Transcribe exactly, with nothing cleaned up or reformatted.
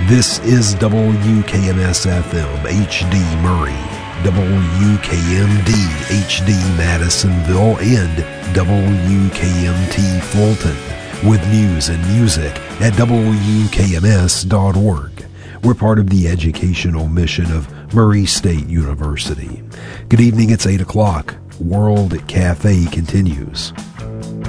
This is W K M S F M H D Murray, W K M D H D Madisonville, and W K M T Fulton, with news and music at W K M S dot org. We're part of the educational mission of Murray State University. Good evening, it's eight o'clock. World Cafe continues.